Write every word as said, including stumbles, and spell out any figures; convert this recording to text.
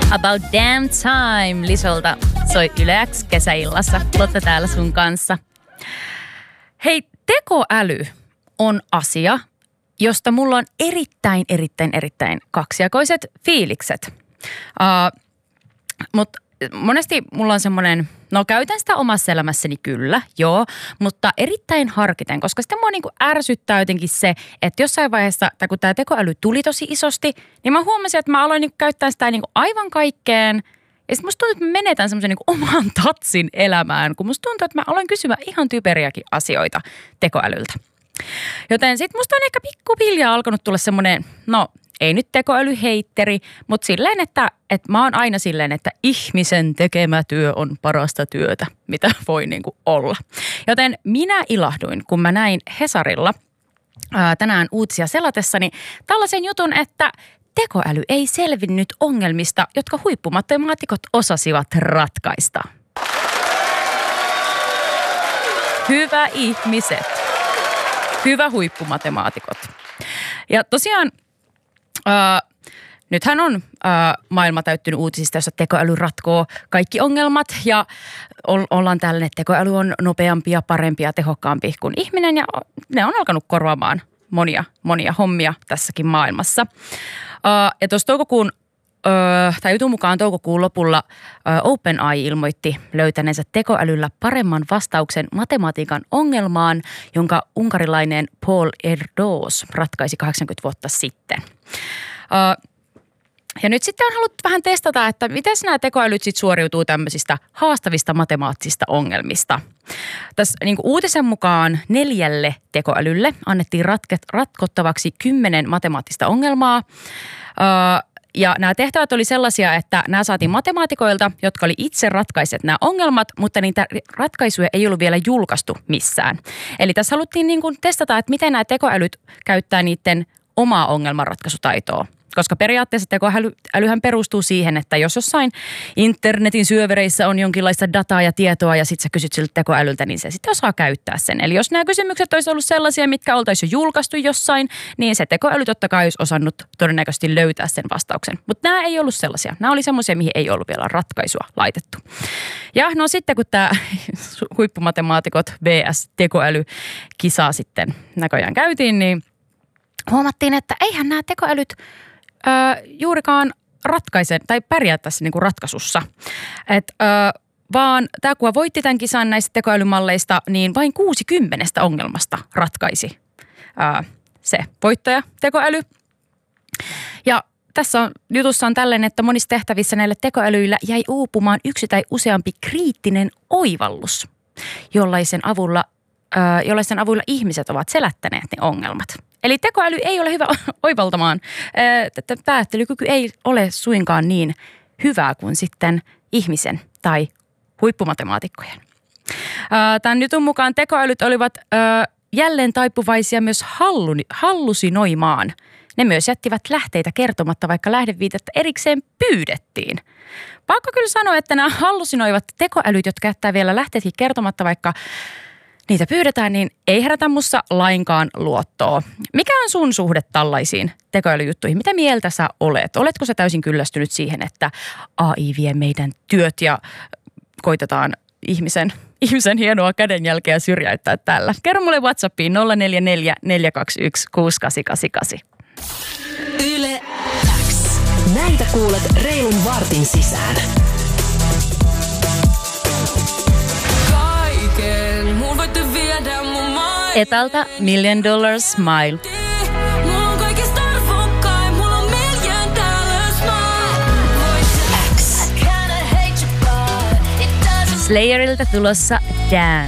About Damn Time Lisolta soi Yle X kesäillassa. Lotta täällä sun kanssa. Hei, tekoäly on asia, josta mulla on erittäin, erittäin, erittäin kaksijakoiset fiilikset. Uh, Mutta monesti mulla on semmoinen, no käytän sitä omassa elämässäni kyllä, joo, mutta erittäin harkiten, koska sitten mua niinku ärsyttää jotenkin se, että jossain vaiheessa, tai kun tämä tekoäly tuli tosi isosti, niin mä huomasin, että mä aloin niinku käyttää sitä niinku aivan kaikkeen. Ja sitten musta tuntuu, että mä menetän semmoisen niinku oman tatsin elämään, kun musta tuntuu, että mä aloin kysymään ihan typeriäkin asioita tekoälyltä. Joten sitten musta on ehkä pikkuhiljaa alkanut tulla semmoinen, no ei nyt tekoälyheitteri, mutta silleen, että, että mä oon aina silleen, että ihmisen tekemä työ on parasta työtä, mitä voi niinku olla. Joten minä ilahduin, kun mä näin Hesarilla ää, tänään uutisia selatessani tällaisen jutun, että tekoäly ei selvinnyt ongelmista, jotka huippumatemaatikot osasivat ratkaista. Hyvä ihmiset. Hyvä huippumatemaatikot. Ja tosiaan, Uh, nythän on uh, maailma täyttynyt uutisista, jossa tekoäly ratkoo kaikki ongelmat ja o- ollaan tällainen, että tekoäly on nopeampi ja parempi ja tehokkaampi kuin ihminen ja ne on alkanut korvaamaan monia, monia hommia tässäkin maailmassa. Uh, ja tuossa toukokuun, uh, tai jutun mukaan toukokuun lopulla uh, OpenAI ilmoitti löytäneensä tekoälyllä paremman vastauksen matematiikan ongelmaan, jonka unkarilainen Paul Erdos ratkaisi kahdeksankymmentä vuotta sitten. Uh, ja nyt sitten on haluttu vähän testata, että miten nämä tekoälyt sitten suoriutuu tämmöisistä haastavista matemaattisista ongelmista. Tässä niin kuin uutisen mukaan neljälle tekoälylle annettiin ratket, ratkottavaksi kymmenen matemaattista ongelmaa. Uh, ja nämä tehtävät oli sellaisia, että nämä saatiin matemaatikoilta, jotka oli itse ratkaiset nämä ongelmat, mutta niitä ratkaisuja ei ollut vielä julkaistu missään. Eli tässä haluttiin niin kuin testata, että miten nämä tekoälyt käyttää niiden omaa ongelmanratkaisutaitoa. Koska periaatteessa tekoälyhän perustuu siihen, että jos jossain internetin syövereissä on jonkinlaista dataa ja tietoa ja sitten sä kysyt siltä tekoälyltä, niin se sitten osaa käyttää sen. Eli jos nämä kysymykset olisi ollut sellaisia, mitkä oltaisiin jo julkaistu jossain, niin se tekoäly totta kai olisi osannut todennäköisesti löytää sen vastauksen. Mutta nämä ei ollut sellaisia. Nämä oli semmoisia, mihin ei ollut vielä ratkaisua laitettu. Ja no sitten kun tämä huippumatemaatikot versus tekoälykisa sitten näköjään käytiin, niin huomattiin, että eihän nämä tekoälyt ö, juurikaan ratkaise tai pärjää tässä niinku ratkaisussa. Et, ö, vaan tämä kun voitti tämän kisan näistä tekoälymalleista, niin vain kuusikymmentä ongelmasta ratkaisi ö, se voittaja tekoäly. Ja tässä on, jutussa on tällainen, että monissa tehtävissä näillä tekoälyillä jäi uupumaan yksi tai useampi kriittinen oivallus, jollaisen avulla, ö, jollaisen avulla ihmiset ovat selättäneet ne ongelmat. Eli tekoäly ei ole hyvä oivaltamaan. Päättelykyky ei ole suinkaan niin hyvää kuin sitten ihmisen tai huippumatemaatikkojen. Tämän jutun mukaan tekoälyt olivat jälleen taipuvaisia myös hallusinoimaan. Ne myös jättivät lähteitä kertomatta, vaikka lähdeviitettä erikseen pyydettiin. Pakko kyllä sanoa, että nämä hallusinoivat tekoälyt, jotka jättää vielä lähteetkin kertomatta, vaikka niitä pyydetään, niin ei herätä musta lainkaan luottoa. Mikä on sun suhde tällaisiin tekoälyjuttuihin? Mitä mieltä sä olet? Oletko sä täysin kyllästynyt siihen, että A I vie meidän työt ja koitetaan ihmisen, ihmisen hienoa kädenjälkeä syrjäyttää tällä? Kerro mulle WhatsAppiin nolla neljä neljä neljä kaksi yksi kuusi kahdeksan kahdeksan kahdeksan. Yle X. Näitä kuulet reilun vartin sisään. Etalta Million Dollar Smile. X. Slayerilta tulossa Dan.